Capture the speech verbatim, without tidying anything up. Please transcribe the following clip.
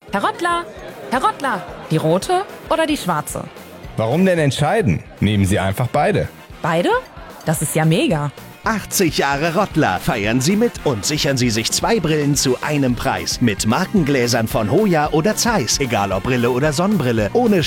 Herr Rottler, Herr Rottler, die rote oder die schwarze? Warum denn entscheiden? Nehmen Sie einfach beide. Beide? Das ist ja mega. achtzig Jahre Rottler feiern Sie mit und sichern Sie sich zwei Brillen zu einem Preis. Mit Markengläsern von Hoya oder Zeiss. Egal ob Brille oder Sonnenbrille. Ohne